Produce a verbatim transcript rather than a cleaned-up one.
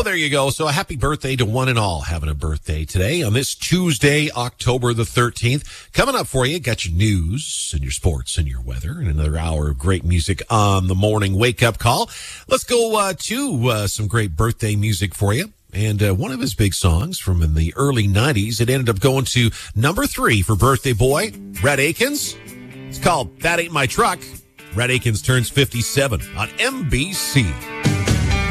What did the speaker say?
there you go. So a happy birthday to one and all having a birthday today on this Tuesday, October the thirteenth. Coming up for you, got your news and your sports and your weather and another hour of great music on the morning wake-up call. Let's go uh, to uh, some great birthday music for you. And uh, one of his big songs from in the early nineties, it ended up going to number three for birthday boy, Rhett Akins. It's called That Ain't My Truck. Rhett Akins turns fifty-seven on M B C.